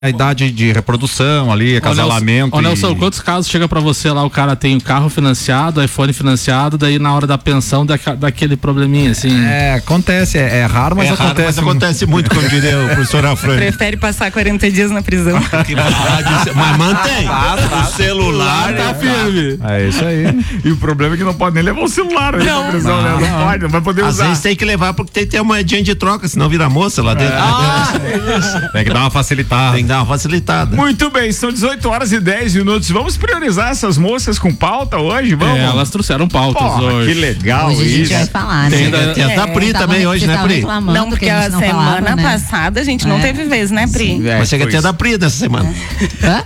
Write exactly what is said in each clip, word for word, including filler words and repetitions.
a idade de reprodução ali, acasalamento. Ô Nelson, e... quantos casos chega pra você lá, o cara tem o carro financiado, iPhone financiado, daí na hora da pensão dá daquele probleminha assim? É, acontece, é, é raro, mas é acontece. Raro, mas acontece muito, como diria o professor Afrânio. Prefere passar quarenta dias na prisão. Mas mantém. O celular tá firme. É isso aí. E o problema é que não pode nem levar o celular aí não, na prisão, não, né? Não, não pode, não vai poder Às usar. Às vezes tem que levar porque tem que ter uma moedinha de troca, senão vira moça lá dentro. É. Ah, é isso. Tem que dar uma facilitada. Tem que dar uma facilitada. Muito bem, são dezoito horas e dez minutos. Vamos priorizar essas moças com pauta hoje? Vamos? É, elas trouxeram pautas Porra, hoje. Que legal hoje isso. A gente vai falar, né? Tem, da, tem é, a Pri também hoje, né, Pri? Não, porque a não semana falava, né? passada a gente não é. teve vez, né, Pri? Sim, é, Mas chega até da Pri dessa semana. É. Hã?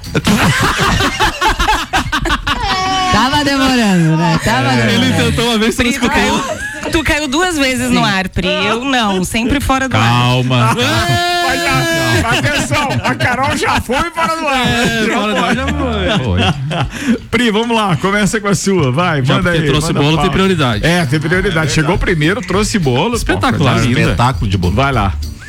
Tava demorando, né? Tava é. demorando. Ele tentou uma vez, você não escutou. Caiu, tu caiu duas vezes Sim. no ar, Pri. Eu não, sempre fora do Calma. ar. Calma. Atenção, a Carol já foi fora do ar. É, fora do ar já foi. Pri, vamos lá, começa com a sua, vai, já manda aí. trouxe manda bolo, pau. tem prioridade. É, tem prioridade. É Chegou primeiro, trouxe bolo. Espetacular. Pô, espetáculo de bolo. Vai lá.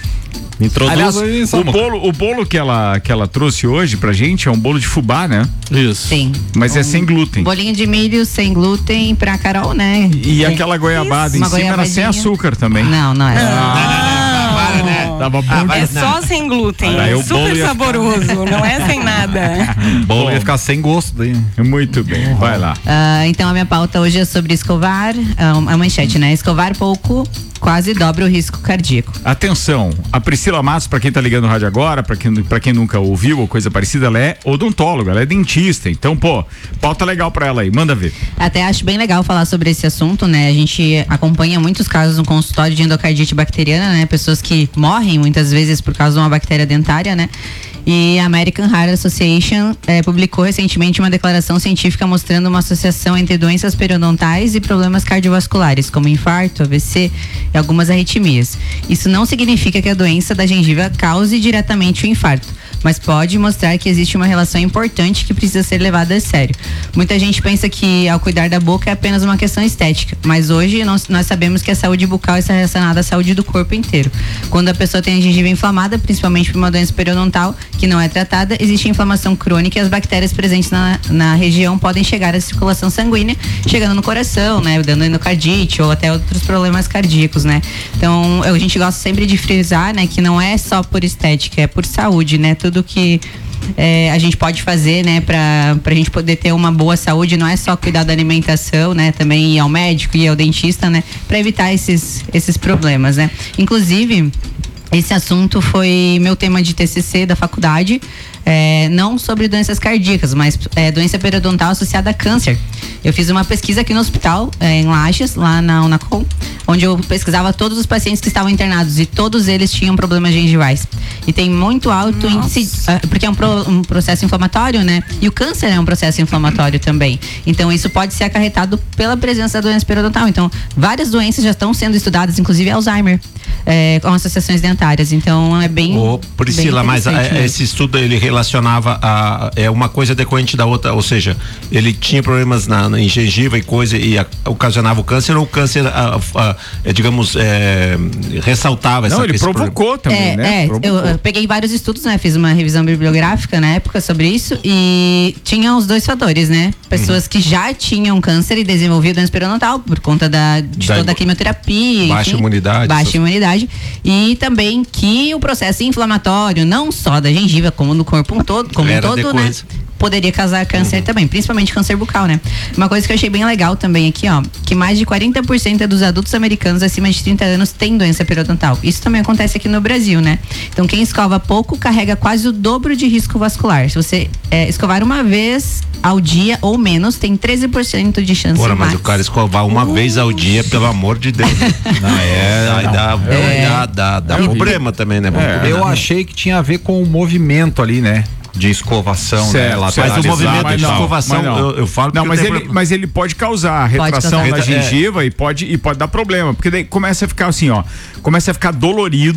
Me introduz. Aliás, o bolo, o bolo que ela, que ela trouxe hoje pra gente é um bolo de fubá, né? Isso. Sim. Mas um é sem glúten. Bolinho de milho sem glúten pra Carol, né? E Sim. aquela goiabada Isso. em cima era sem açúcar também. Não, não é. Ah, para, né? Tava bom. Ah, é só sem glúten. Ah, super saboroso, ficar... não é sem nada. O bolo ia ficar sem gosto daí. Muito bem, vai lá. Uh, então a minha pauta hoje é sobre escovar, uh, a manchete, né? Escovar pouco quase dobra o risco cardíaco. Atenção, a Priscila Matos, pra quem tá ligando no rádio agora, pra quem, pra quem nunca ouviu ou coisa parecida, ela é odontóloga, ela é dentista, então, pô, pauta legal pra ela aí, manda ver. Até acho bem legal falar sobre esse assunto, né? A gente acompanha muitos casos no consultório de endocardite bacteriana, né? Pessoas que morrem muitas vezes por causa de uma bactéria dentária, né? E a American Heart Association eh, publicou recentemente uma declaração científica mostrando uma associação entre doenças periodontais e problemas cardiovasculares, como infarto, A V C e algumas arritmias. Isso não significa que a doença da gengiva cause diretamente o infarto, mas pode mostrar que existe uma relação importante que precisa ser levada a sério. Muita gente pensa que ao cuidar da boca é apenas uma questão estética, mas hoje nós, nós sabemos que a saúde bucal está relacionada à saúde do corpo inteiro. Quando a pessoa tem a gengiva inflamada, principalmente por uma doença periodontal que não é tratada, existe inflamação crônica e as bactérias presentes na, na região podem chegar à circulação sanguínea, chegando no coração, né, dando endocardite ou até outros problemas cardíacos, né? Então, a gente gosta sempre de frisar, né, que não é só por estética, é por saúde, né? Tudo que é, a gente pode fazer, né, pra, pra gente poder ter uma boa saúde, não é só cuidar da alimentação, né, também ir ao médico, ir ao dentista, né, pra evitar esses, esses problemas, né? Inclusive, esse assunto foi meu tema de T C C da faculdade, é, não sobre doenças cardíacas, mas é, doença periodontal associada a câncer. Eu fiz uma pesquisa aqui no hospital, é, em Lages, lá na Unacom, onde eu pesquisava todos os pacientes que estavam internados e todos eles tinham problemas gengivais. E tem muito alto Nossa. índice, uh, porque é um, pro, um processo inflamatório, né? E o câncer é um processo inflamatório também. Então isso pode ser acarretado pela presença da doença periodontal. Então várias doenças já estão sendo estudadas, inclusive Alzheimer, é, com associações dentárias. Então é bem. Ô, Priscila, bem mas a, esse estudo ele relacionava a é uma coisa decorrente da outra, ou seja, ele tinha problemas na, na em gengiva e coisa e a, ocasionava o câncer ou o câncer, a, a, a, digamos, é, ressaltava essa. Não, ele provocou problema. também, é, né? É, provocou. Eu, eu peguei vários estudos, né? Fiz uma revisão bibliográfica na época sobre isso e tinha os dois fatores, né? Pessoas uhum. que já tinham câncer e desenvolviam doença periodontal por conta da, de da toda a quimioterapia. Baixa enfim, imunidade. Baixa essas... imunidade. E também que o processo inflamatório, não só da gengiva, como no corpo um todo, como um todo, né? Poderia causar câncer uhum. também, principalmente câncer bucal, né? Uma coisa que eu achei bem legal também aqui, ó, que mais de quarenta por cento dos adultos americanos acima de trinta anos têm doença periodontal. Isso também acontece aqui no Brasil, né? Então quem escova pouco carrega quase o dobro de risco vascular. Se você é, escovar uma vez ao dia ou menos, tem treze por cento de chance Porra, mas max. o cara escovar uma uh. vez ao dia, pelo amor de Deus. Não, é, aí dá, é. dá, dá, dá problema também, né? É, eu achei que tinha a ver com o movimento ali, né? De escovação, certo, né? Certo. Mas o movimento mas de não, escovação, não. Eu, eu falo não, mas ele, problema. mas ele pode causar retração pode causar. na gengiva é. e, pode, e pode dar problema, porque daí começa a ficar assim, ó, começa a ficar dolorido,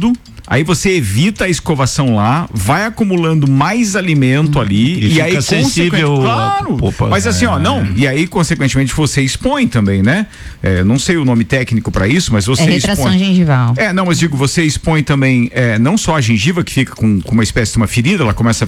Aí você evita a escovação lá, vai acumulando mais alimento ali E e, fica aí sensível consequentemente- a- claro. Opa, Mas assim, ó, não, e aí consequentemente você expõe também, né? É, não sei o nome técnico pra isso, mas você É retração expõe. gengival. É, não, mas digo, você expõe também, é, não só a gengiva que fica com, com uma espécie de uma ferida, ela começa